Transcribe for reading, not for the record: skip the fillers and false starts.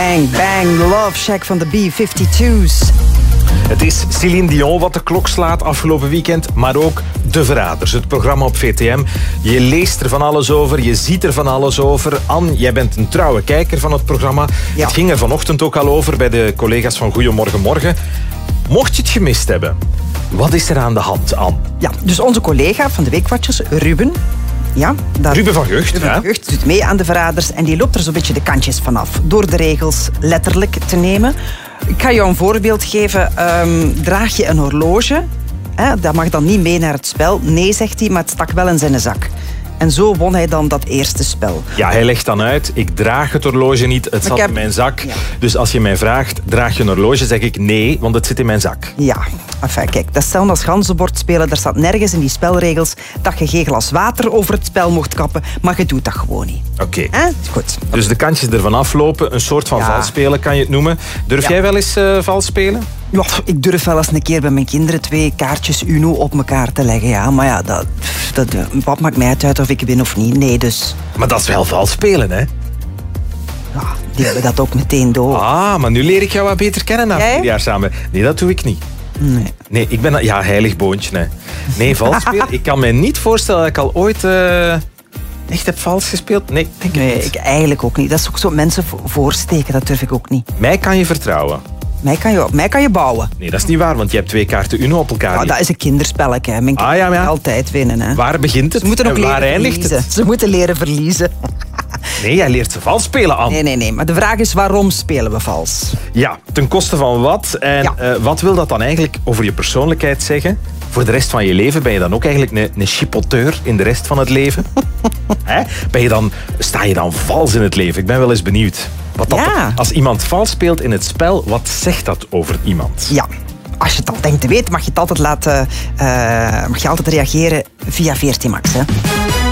Bang, bang, Love Shack van de B-52's. Het is Céline Dion wat de klok slaat afgelopen weekend, maar ook De Verraders, het programma op VTM. Je leest er van alles over, je ziet er van alles over. Anne, jij bent een trouwe kijker van het programma. Ja. Het ging er vanochtend ook al over bij de collega's van Goedemorgen Morgen. Mocht je het gemist hebben, wat is er aan de hand, Anne? Ja, dus onze collega van de Weekwatchers, Ruben... Ja, Ruben van Gucht. Ruben van Gucht doet mee aan De Verraders en die loopt er zo'n beetje de kantjes vanaf. Door de regels letterlijk te nemen. Ik ga jou een voorbeeld geven. Draag je een horloge? Dat mag dan niet mee naar het spel. Nee, zegt hij, maar het stak wel in zijn zak. En zo won hij dan dat eerste spel. Ja, hij legt dan uit, ik draag het horloge niet, het zat in mijn zak. Ja. Dus als je mij vraagt, draag je een horloge, zeg ik nee, want het zit in mijn zak. Ja, enfin, kijk, dat is hetzelfde als ganzenbord spelen. Er staat nergens in die spelregels dat je geen glas water over het spel mocht kappen, maar je doet dat gewoon niet. Oké. Goed. Dus de kantjes ervan aflopen, een soort van vals spelen kan je het noemen. Durf jij wel eens vals spelen? Ja, ik durf wel eens een keer bij mijn kinderen 2 kaartjes Uno op elkaar te leggen. Ja, maar ja, wat maakt mij uit of ik win of niet? Nee, dus... Maar dat is wel vals spelen, hè? Ja, die hebben dat ook meteen door. Ah, maar nu leer ik jou wat beter kennen na 4 jaar samen. Nee, dat doe ik niet. Nee, ik ben... Ja, heilig boontje, nee. Nee, vals spelen. Ik kan me niet voorstellen dat ik al ooit... echt heb vals gespeeld? Nee, denk ik niet. Ik eigenlijk ook niet. Dat is ook zo mensen voorsteken, dat durf ik ook niet. Mij kan je vertrouwen. Mij kan je bouwen. Nee, dat is niet waar, want je hebt 2 kaarten Uno op elkaar. Oh, dat is een kinderspelletje. Mijn kinderen moeten altijd winnen. Hè. Waar begint het? Ze moeten ook waar eindigt verliezen. het? Ze moeten leren verliezen. Nee, jij leert ze vals spelen, Anne. Nee. Maar de vraag is, waarom spelen we vals? Ja, ten koste van wat? En wat wil dat dan eigenlijk over je persoonlijkheid zeggen? Voor de rest van je leven ben je dan ook eigenlijk een chipoteur in de rest van het leven? Sta je dan vals in het leven? Ik ben wel eens benieuwd. Als iemand vals speelt in het spel, wat zegt dat over iemand? Ja, als je het al denkt te weten, mag je het altijd mag je altijd reageren via VRT Max. Hè?